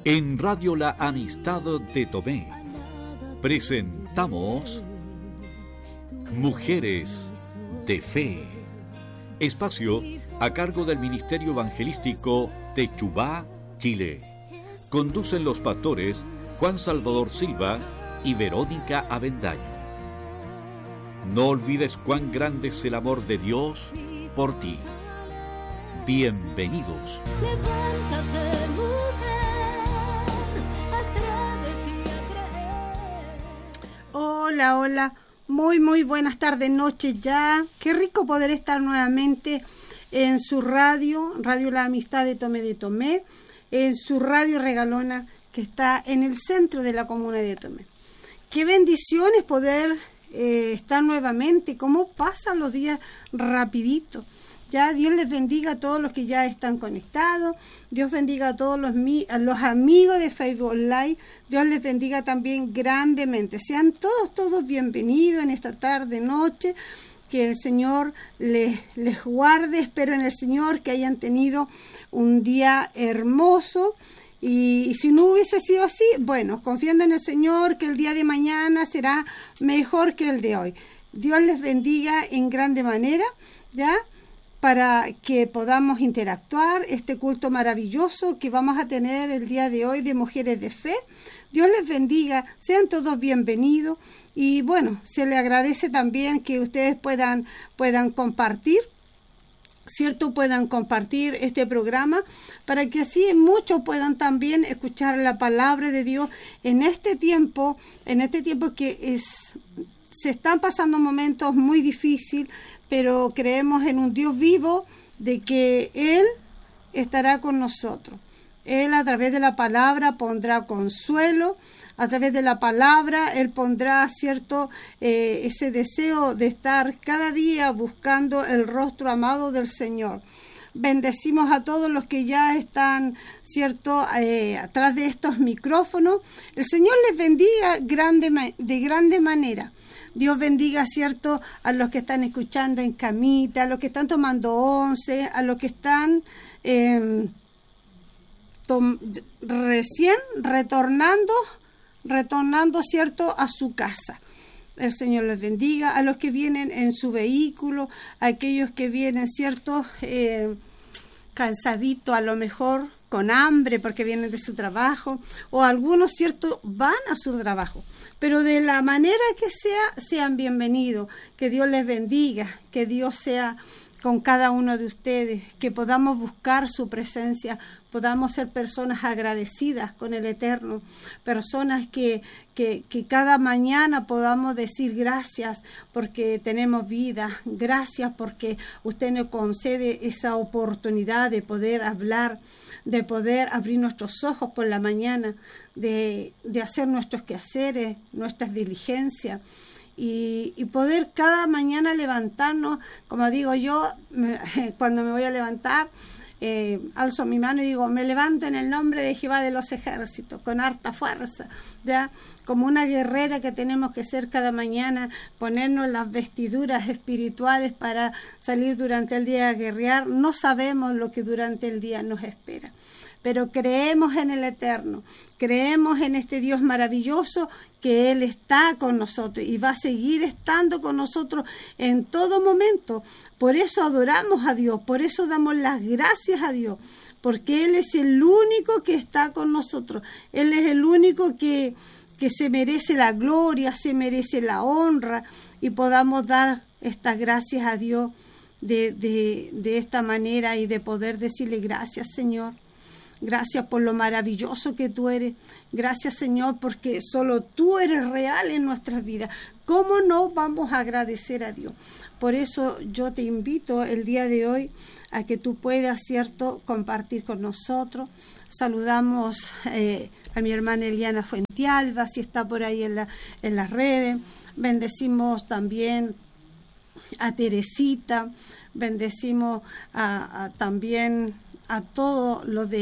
En Radio La Amistad de Tomé presentamos Mujeres de Fe, espacio a cargo del Ministerio Evangelístico Techubá, Chile. Conducen los pastores Juan Salvador Silva y Verónica Avendaño. No olvides cuán grande es el amor de Dios por ti. Bienvenidos. Levántate, mujer, atrévete a creer. Hola, muy buenas tardes, noches ya. Qué rico poder estar nuevamente en su radio La Amistad de Tomé, en su radio regalona que está en el centro de la comuna de Tomé. Qué bendiciones poder estar nuevamente. Cómo pasan los días rapidito. Ya Dios les bendiga a todos los que ya están conectados. Dios bendiga a todos los amigos de Facebook Live. Dios les bendiga también grandemente. Sean todos bienvenidos en esta tarde, noche. Que el Señor les guarde. Espero en el Señor que hayan tenido un día hermoso. Y si no hubiese sido así, bueno, confiando en el Señor que el día de mañana será mejor que el de hoy. Dios les bendiga en grande manera, ¿ya? Para que podamos interactuar este culto maravilloso que vamos a tener el día de hoy de Mujeres de Fe. Dios les bendiga, sean todos bienvenidos y bueno, se le agradece también que ustedes puedan compartir, ¿cierto? Puedan compartir este programa para que así muchos puedan también escuchar la palabra de Dios en este tiempo que se están pasando momentos muy difíciles, pero creemos en un Dios vivo, de que Él estará con nosotros. Él a través de la palabra pondrá consuelo, a través de la palabra Él pondrá, ¿cierto?, ese deseo de estar cada día buscando el rostro amado del Señor. Bendecimos a todos los que ya están, ¿cierto?, atrás de estos micrófonos. El Señor les bendiga de grande manera. Dios bendiga, ¿cierto?, a los que están escuchando en camita, a los que están tomando once, a los que están recién retornando, ¿cierto?, a su casa. El Señor les bendiga. A los que vienen en su vehículo, a aquellos que vienen, ¿cierto?, cansaditos, a lo mejor con hambre porque vienen de su trabajo, o algunos, ¿cierto?, van a su trabajo. Pero de la manera que sea, sean bienvenidos. Que Dios les bendiga, que Dios sea con cada uno de ustedes, que podamos buscar su presencia, podamos ser personas agradecidas con el Eterno, personas que cada mañana podamos decir gracias porque tenemos vida, gracias porque usted nos concede esa oportunidad de poder hablar, de poder abrir nuestros ojos por la mañana, de hacer nuestros quehaceres, nuestras diligencias. Y poder cada mañana levantarnos, como digo yo, cuando me voy a levantar, alzo mi mano y digo, me levanto en el nombre de Jehová de los ejércitos, con harta fuerza, ¿ya? Como una guerrera que tenemos que ser cada mañana, ponernos las vestiduras espirituales para salir durante el día a guerrear. No sabemos lo que durante el día nos espera, pero creemos en el Eterno, creemos en este Dios maravilloso, que Él está con nosotros y va a seguir estando con nosotros en todo momento. Por eso adoramos a Dios, por eso damos las gracias a Dios, porque Él es el único que está con nosotros. Él es el único que se merece la gloria, se merece la honra, y podamos dar estas gracias a Dios de esta manera y de poder decirle gracias, Señor. Gracias por lo maravilloso que tú eres. Gracias, Señor, porque solo tú eres real en nuestras vidas. ¿Cómo no vamos a agradecer a Dios? Por eso yo te invito el día de hoy a que tú puedas, ¿cierto?, compartir con nosotros. Saludamos a mi hermana Eliana Fuentialba, si está por ahí en las redes. Bendecimos también a Teresita. Bendecimos también a todas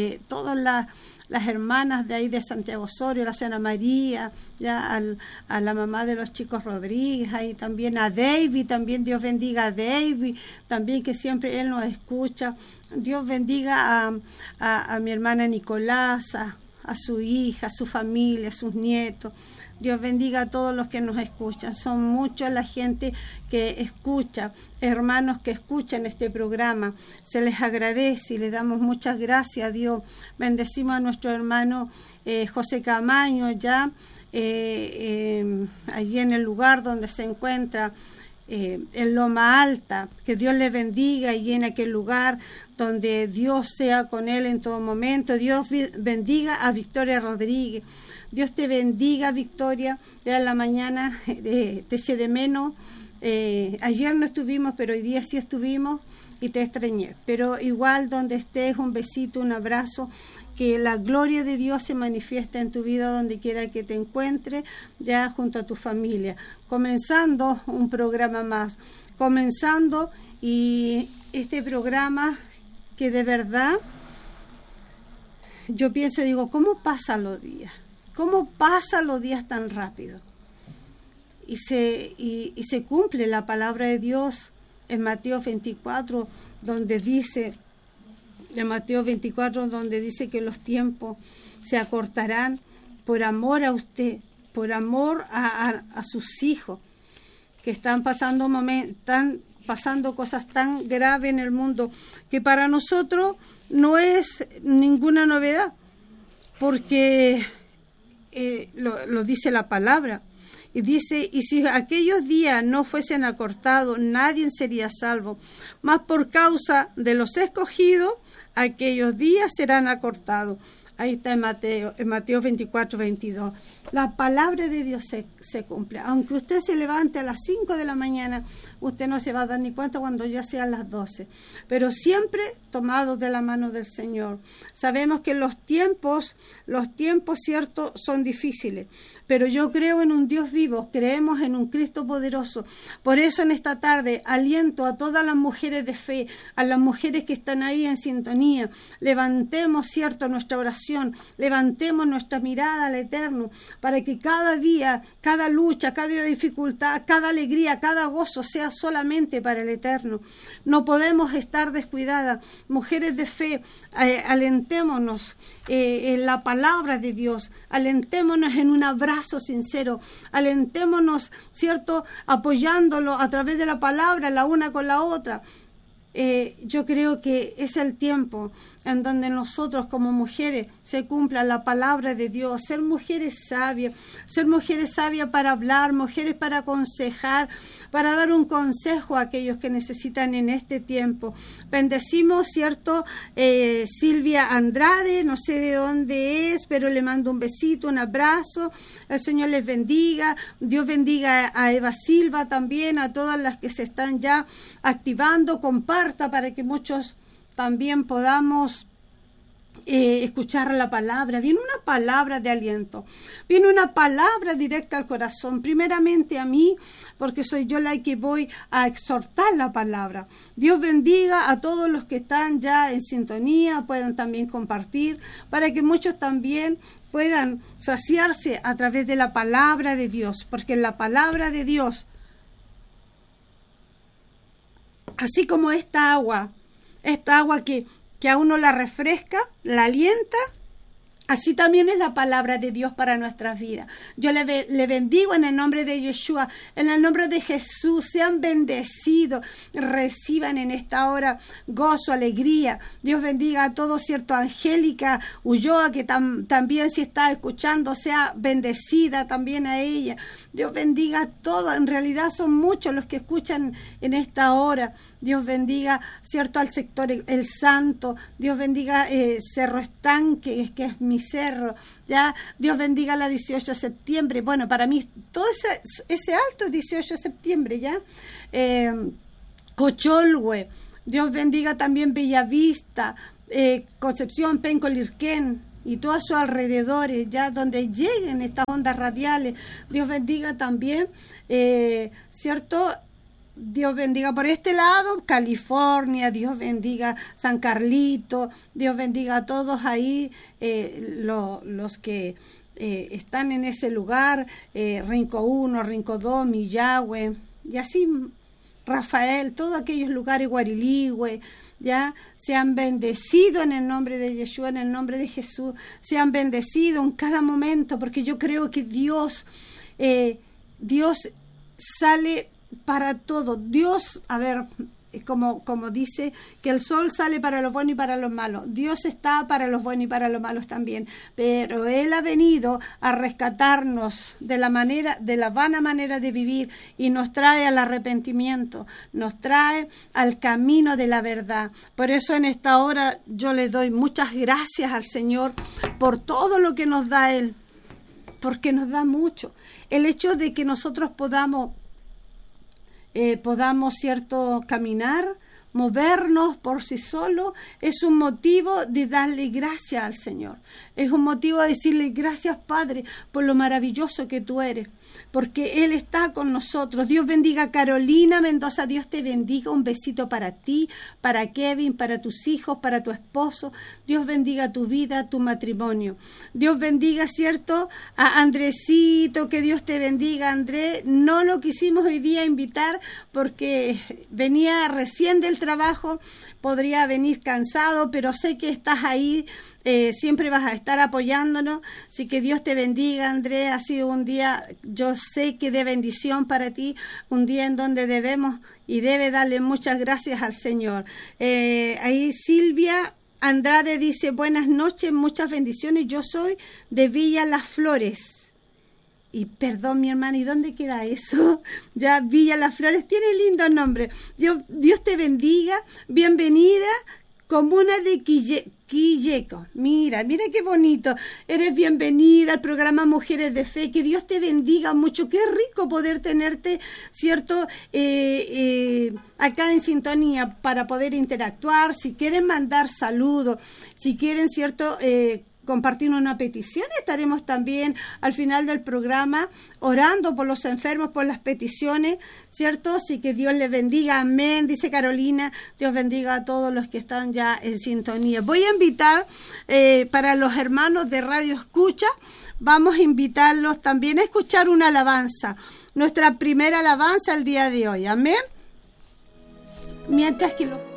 las hermanas de ahí de Santiago Osorio, la señora María, ya a la mamá de los chicos Rodríguez, ahí también a David, también Dios bendiga a David, también que siempre él nos escucha. Dios bendiga a mi hermana Nicolasa, a su hija, a su familia, a sus nietos. Dios bendiga a todos los que nos escuchan. Son muchos la gente que escucha, hermanos que escuchan este programa. Se les agradece y le damos muchas gracias a Dios. Bendecimos a nuestro hermano José Camaño, ya allí en el lugar donde se encuentra, en Loma Alta. Que Dios le bendiga y en aquel lugar donde Dios sea con él en todo momento. Dios bendiga a Victoria Rodríguez. Dios te bendiga, Victoria. Ya en la mañana te eché de menos. Ayer no estuvimos, pero hoy día sí estuvimos y te extrañé. Pero igual donde estés, un besito, un abrazo. Que la gloria de Dios se manifieste en tu vida donde quiera que te encuentres, ya junto a tu familia. Comenzando un programa más. Comenzando, y este programa que de verdad yo pienso y digo, ¿cómo pasan los días? ¿Cómo pasan los días tan rápido? Y se cumple la palabra de Dios en Mateo 24, donde dice, que los tiempos se acortarán por amor a usted, por amor a sus hijos, que están pasando cosas tan graves en el mundo, que para nosotros no es ninguna novedad, porque lo dice la palabra. Y dice, y si aquellos días no fuesen acortados, nadie sería salvo. Mas por causa de los escogidos, aquellos días serán acortados. Ahí está en Mateo 24, 22. La palabra de Dios se cumple. Aunque usted se levante a las 5 de la mañana, usted no se va a dar ni cuenta cuando ya sean las 12. Pero siempre tomados de la mano del Señor. Sabemos que los tiempos, cierto, son difíciles. Pero yo creo en un Dios vivo, creemos en un Cristo poderoso. Por eso en esta tarde aliento a todas las mujeres de fe, a las mujeres que están ahí en sintonía. Levantemos, cierto, nuestra oración, levantemos nuestra mirada al Eterno, para que cada día, cada lucha, cada dificultad, cada alegría, cada gozo sea solamente para el Eterno. No podemos estar descuidadas. Mujeres de fe, alentémonos en la palabra de Dios, alentémonos en un abrazo sincero, alentémonos, cierto, apoyándolo a través de la palabra, la una con la otra. Yo creo que es el tiempo en donde nosotros como mujeres se cumpla la palabra de Dios, ser mujeres sabias para hablar, mujeres para aconsejar, para dar un consejo a aquellos que necesitan en este tiempo. Bendecimos, cierto, Silvia Andrade, no sé de dónde es, pero le mando un besito, un abrazo. El Señor les bendiga. Dios bendiga a Eva Silva también, a todas las que se están ya activando. Comparta para que muchos también podamos escuchar la palabra. Viene una palabra de aliento, viene una palabra directa al corazón, primeramente a mí, porque soy yo la que voy a exhortar la palabra. Dios bendiga a todos los que están ya en sintonía, puedan también compartir, para que muchos también puedan saciarse a través de la palabra de Dios, porque la palabra de Dios, así como esta agua que a uno la refresca, la alienta, así también es la palabra de Dios para nuestras vidas. Yo le bendigo en el nombre de Yeshua, en el nombre de Jesús. Sean bendecidos, reciban en esta hora gozo, alegría. Dios bendiga a todos, cierto, Angélica Ulloa, que también si está escuchando, sea bendecida también a ella. Dios bendiga a todos, en realidad son muchos los que escuchan en esta hora. Dios bendiga, cierto, al sector El Santo. Dios bendiga Cerro Estanque, que es mi cerro. Ya, Dios bendiga la 18 de septiembre. Bueno, para mí todo ese alto es 18 de septiembre, ¿ya? Cocholhue. Dios bendiga también Bellavista, Concepción, Penco, Lirquén y todos sus alrededores, ya donde lleguen estas ondas radiales. Dios bendiga también, ¿cierto? Dios bendiga por este lado, California, Dios bendiga San Carlito, Dios bendiga a todos ahí, los que están en ese lugar, Rinco 1, Rinco 2, Millahue, y así Rafael, todos aquellos lugares, Guariligüe, ya sean bendecidos en el nombre de Yeshua, en el nombre de Jesús, sean bendecidos en cada momento, porque yo creo que Dios sale para todo. Dios, a ver, como dice que el sol sale para los buenos y para los malos. Dios está para los buenos y para los malos también, pero Él ha venido a rescatarnos de la vana manera de vivir y nos trae al arrepentimiento, nos trae al camino de la verdad. Por eso en esta hora yo le doy muchas gracias al Señor por todo lo que nos da Él, porque nos da mucho. El hecho de que nosotros podamos, cierto, caminar, movernos por sí solo, es un motivo de darle gracias al Señor. Es un motivo de decirle gracias, Padre, por lo maravilloso que tú eres, porque Él está con nosotros. Dios bendiga a Carolina Mendoza, Dios te bendiga. Un besito para ti, para Kevin, para tus hijos, para tu esposo. Dios bendiga tu vida, tu matrimonio. Dios bendiga, ¿cierto?, a Andresito, que Dios te bendiga, Andrés. No lo quisimos hoy día invitar porque venía recién del trabajo, podría venir cansado, pero sé que estás ahí, siempre vas a estar apoyándonos, así que Dios te bendiga, Andrés. Ha sido un día, yo sé que de bendición para ti, un día en donde debemos y debe darle muchas gracias al Señor. Ahí Silvia Andrade dice, buenas noches, muchas bendiciones, yo soy de Villa Las Flores. Y perdón, mi hermana, ¿y dónde queda eso? Ya, Villa Las Flores, tiene lindo nombre. Dios te bendiga, bienvenida, comuna de Quilleco. Mira qué bonito. Eres bienvenida al programa Mujeres de Fe. Que Dios te bendiga mucho. Qué rico poder tenerte, ¿cierto?, acá en sintonía para poder interactuar. Si quieren mandar saludos, si quieren, ¿cierto?, compartir una petición, estaremos también al final del programa orando por los enfermos, por las peticiones, ¿cierto? Así que Dios les bendiga, amén, dice Carolina. Dios bendiga a todos los que están ya en sintonía. Voy a invitar para los hermanos de Radio Escucha, vamos a invitarlos también a escuchar una alabanza, nuestra primera alabanza el día de hoy, amén. Mientras que